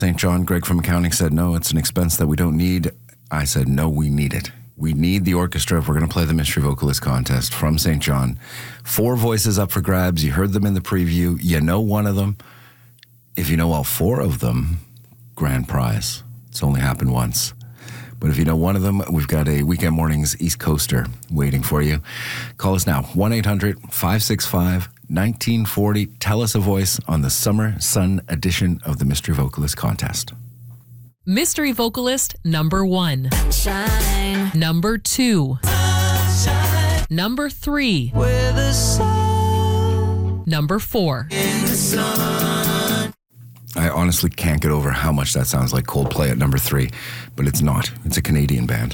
St. John, Greg from accounting said, no, it's an expense that we don't need. I said, no, we need it. We need the orchestra if we're going to play the Mystery Vocalist Contest from St. John. 4 voices up for grabs. You heard them in the preview. You know one of them. If you know all 4 of them, grand prize. It's only happened once. But if you know one of them, we've got a Weekend Mornings East Coaster waiting for you. Call us now, 1-800-565-1940. Tell us a voice on the Summer Sun edition of the Mystery Vocalist Contest. Mystery Vocalist number 1. Shine. Number 2. Shine. Number 3. Where the sun. Number 4. In the sun. I honestly can't get over how much that sounds like Coldplay at number 3, but it's not. It's a Canadian band.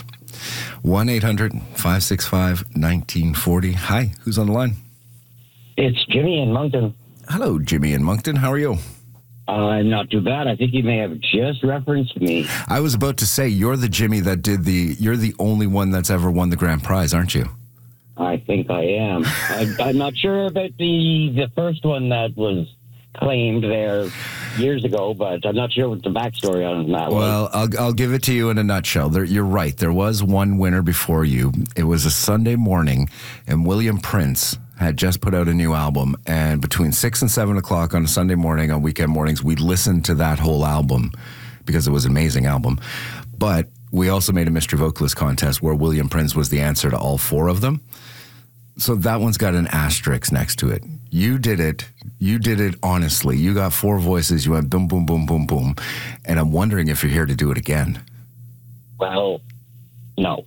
1-800-565-1940. Hi, who's on the line? It's Jimmy in Moncton. Hello, Jimmy in Moncton. How are you? Not too bad. I think you may have just referenced me. I was about to say, you're the Jimmy that you're the only one that's ever won the grand prize, aren't you? I think I am. I'm not sure about the first one that was claimed there years ago, but I'm not sure what the backstory on that was. Well, I'll give it to you in a nutshell. You're right. There was one winner before you. It was a Sunday morning, and William Prince had just put out a new album, and between 6 and 7 o'clock on a Sunday morning, on Weekend Mornings, we listened to that whole album because it was an amazing album. But we also made a Mystery Vocalist Contest where William Prince was the answer to all 4 of them. So that one's got an asterisk next to it. You did it. You did it honestly. You got 4 voices. You went boom, boom, boom, boom, boom. And I'm wondering if you're here to do it again. Well, no.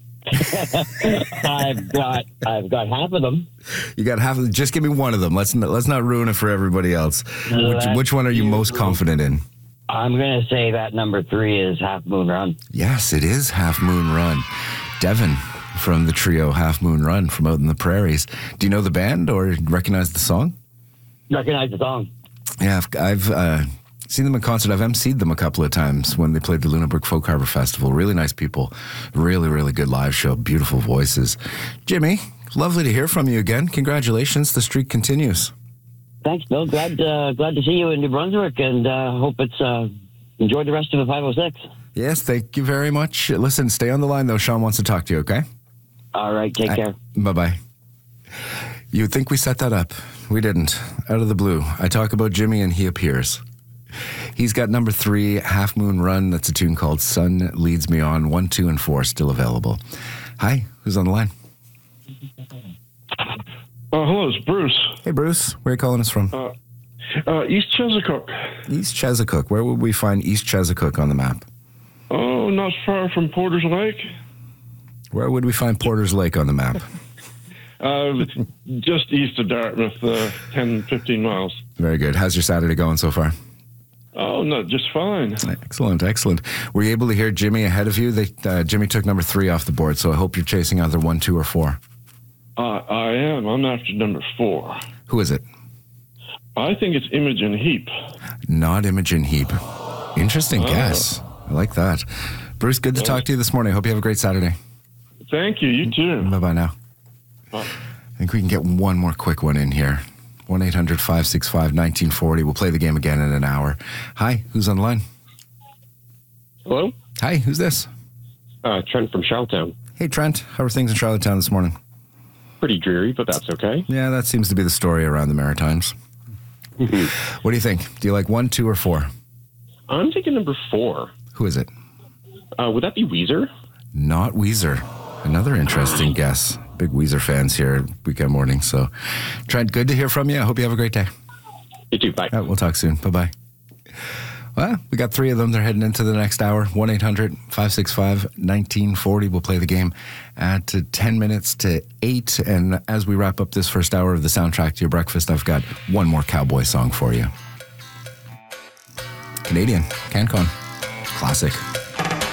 I've got half of them. You got half of them. Just give me one of them. Let's not ruin it for everybody else. Which one are you most confident in? I'm going to say that number 3 is Half Moon Run. Yes, it is Half Moon Run. Devin from the trio Half Moon Run from out in the prairies. Do you know the band or recognize the song? Recognize the song. Yeah, I've seen them in concert. I've emceed them a couple of times when they played the Lunenburg Folk Harbor Festival. Really nice people. Really, really good live show. Beautiful voices. Jimmy, lovely to hear from you again. Congratulations. The streak continues. Thanks, Bill. Glad to see you in New Brunswick, and hope it's enjoy the rest of the 506. Yes, thank you very much. Listen, stay on the line, though. Sean wants to talk to you, okay? All right, take care. Bye-bye. You'd think we set that up. We didn't. Out of the blue. I talk about Jimmy and he appears. He's got number 3, Half Moon Run. That's a tune called Sun Leads Me On. 1, 2, and 4 still available. Hi, who's on the line? Hello, it's Bruce. Hey, Bruce. Where are you calling us from? East Chesapeake. East Chesapeake. Where would we find East Chesapeake on the map? Oh, not far from Porter's Lake. Where would we find Porter's Lake on the map? Just east of Dartmouth, 10, 15 miles. Very good. How's your Saturday going so far? Oh, no, just fine. Excellent, excellent. Were you able to hear Jimmy ahead of you? Jimmy took number 3 off the board, so I hope you're chasing either 1, 2, or 4. I am. I'm after number 4. Who is it? I think it's Imogen Heap. Not Imogen Heap. Interesting guess. I like that. Bruce, good to talk to you this morning. Hope you have a great Saturday. Thank you. You too. Bye-bye now. Bye. I think we can get one more quick one in here. 1-800-565-1940. We'll play the game again in an hour. Hi, who's on the line? Hello? Hi, who's this? Trent from Charlottetown. Hey, Trent. How are things in Charlottetown this morning? Pretty dreary, but that's okay. Yeah, that seems to be the story around the Maritimes. What do you think? Do you like 1, 2, or 4? I'm taking number 4. Who is it? Would that be Weezer? Not Weezer. Another interesting guess. Big Weezer fans here at Weekend Morning. So, Trent, good to hear from you. I hope you have a great day. You too. Bye. All right, we'll talk soon. Bye-bye. Well, we got 3 of them. They're heading into the next hour. 1-800-565-1940. We'll play the game at 10 minutes to 8. And as we wrap up this first hour of the soundtrack to your breakfast, I've got one more cowboy song for you. Canadian, CanCon. Classic.